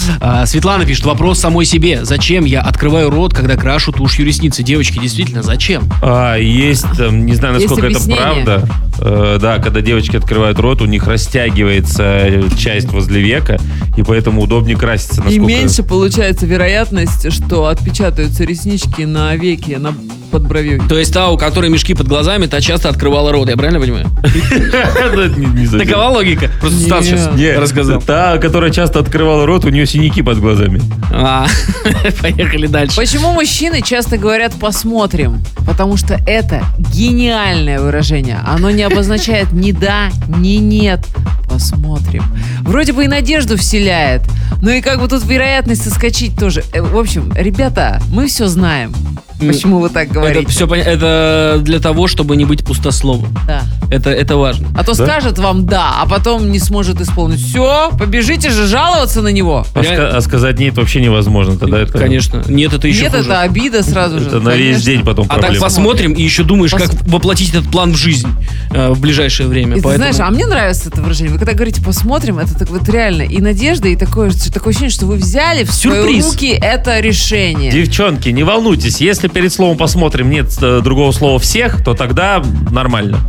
Светлана пишет, вопрос самой себе. Зачем я открываю рот, когда крашу тушью ресницы? Девочки, действительно, зачем? Есть, не знаю, насколько есть это правда. Да, когда девочки открывают рот, у них растягивается часть возле века, и поэтому удобнее краситься. И меньше получается вероятность, что отпечатаются реснички на веке, на подбровью. То есть та, у которой мешки под глазами, та часто открывала рот, я правильно понимаю? Такова логика. Просто Стас сейчас рассказал. Та, которая часто открывала рот, у нее синяки под глазами. Поехали дальше. Почему мужчины часто говорят «посмотрим»? Потому что это гениальное выражение. Оно не обозначает ни да, ни нет. Посмотрим. Вроде бы и надежду вселяет, но и как бы тут вероятность соскочить тоже. В общем, ребята, мы все знаем. Почему вы так говорите? Это все это для того, чтобы не быть пустословом. Да. Это важно. А то скажет вам «да», а потом не сможет исполнить. Все, побежите же жаловаться на него. А сказать «нет» вообще невозможно. Тогда это... Конечно. Нет, это еще Нет, хуже. это обида сразу же. Это на весь день потом проблема. А так посмотрим, и еще думаешь, как воплотить этот план в жизнь в ближайшее время. И ты знаешь, а мне нравится это выражение. Вы когда говорите «посмотрим», это так вот реально и надежда, и такое ощущение, что вы взяли в свои руки это решение. Девчонки, не волнуйтесь, если перед словом «посмотрим» нет другого слова «всех», то тогда нормально.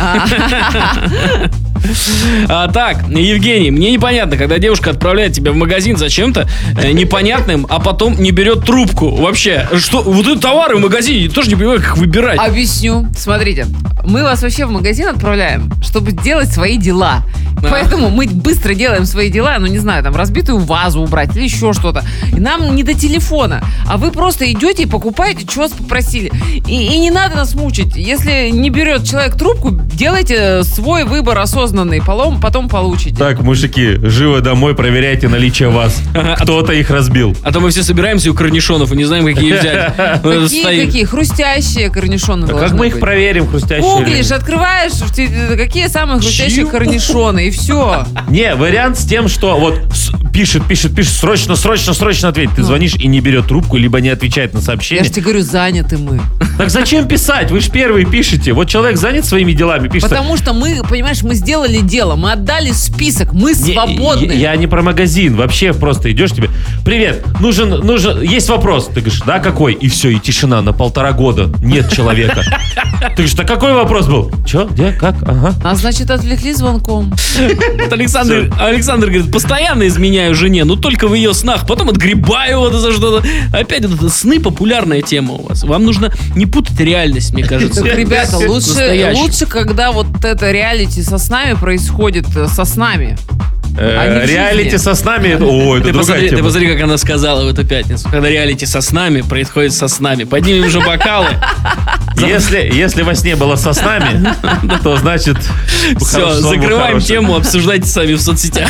Так, Евгений, мне непонятно, когда девушка отправляет тебя в магазин зачем-то непонятным, а потом не берет трубку. Вообще, что, вот это товары в магазине, я тоже не понимаю, как выбирать. Объясню. Смотрите, мы вас вообще в магазин отправляем, чтобы делать свои дела. Поэтому мы быстро делаем свои дела, не знаю, там, разбитую вазу убрать или еще что-то. И нам не до телефона. А вы просто идете и покупаете, что вас попросили. И не надо нас мучить. Если не берет человек трубку, делайте свой выбор осознанный, потом получите. Так, мужики, живо домой проверяйте наличие вас. Кто-то их разбил. А то мы все собираемся у корнишонов и не знаем, какие взять. Какие? Хрустящие корнишоны должны быть. Как мы их проверим, хрустящие? Гуглишь, открываешь, какие самые хрустящие корнишоны, и все. Не, вариант с тем, что вот пишет, срочно ответь. Ты звонишь и не берет трубку, либо не отвечает на сообщение. Я же тебе говорю, заняты мы. Так зачем писать? Вы же первые пишете. Вот человек занят своими делами, пишет. Потому что мы, понимаешь, мы сделали дело, мы отдали список, мы свободны. Я не про магазин, вообще просто идешь тебе. Привет, нужен, есть вопрос. Ты говоришь, да, какой? И все, и тишина на 1,5 года. Нет человека. Ты говоришь, да какой вопрос был? Че, где, как? Ага. А значит, отвлекли звонком. Александр говорит, постоянно изменяю жене, но только в ее снах, потом отгребаю вот за что-то. Опять это сны популярная тема у вас. Вам нужно не путать реальность, мне кажется. Так, ребята, лучше, когда вот это реалити со снами происходит со снами. Реалити со снами, это другая тема. Ты посмотри, как она сказала в эту пятницу. Когда реалити со снами происходит со снами. Поднимем уже бокалы. Если во сне было со снами, то значит... Все, закрываем тему, обсуждайте сами в соцсетях.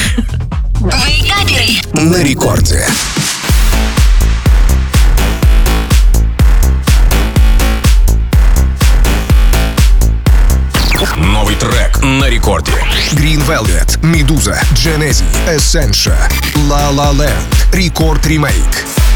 На рекорде. Новый трек на рекорде. Green Velvet, Meduza, Genesi, Essentia, La La Land, Рекорд ремейк.